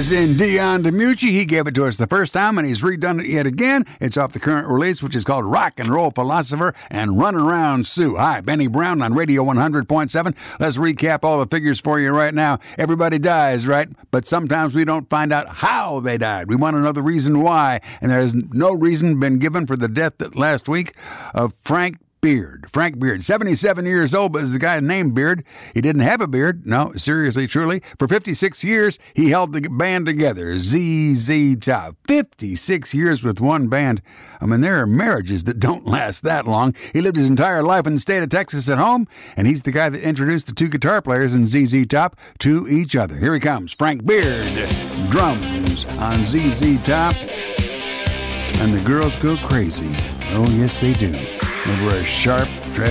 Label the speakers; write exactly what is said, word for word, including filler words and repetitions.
Speaker 1: as in Dion DiMucci. He gave it to us the first time, and he's redone it yet again. It's off the current release, which is called Rock and Roll Philosopher and Run Around Sue. Hi, Benny Brown on Radio one hundred point seven. Let's recap all the figures for you right now. Everybody dies, right? But sometimes we don't find out how they died. We want to know the reason why, and there's no reason been given for the death that last week of Frank Beard. Frank Beard, seventy-seven years old, but is the guy named Beard. He didn't have a beard. No, seriously, truly. For fifty-six years, he held the band together, Z Z Top. fifty-six years with one band. I mean, there are marriages that don't last that long. He lived his entire life in the state of Texas at home, and he's the guy that introduced the two guitar players in Z Z Top to each other. Here he comes, Frank Beard, drums on Z Z Top. And the girls go crazy. Oh, yes, they do. They wear sharp dress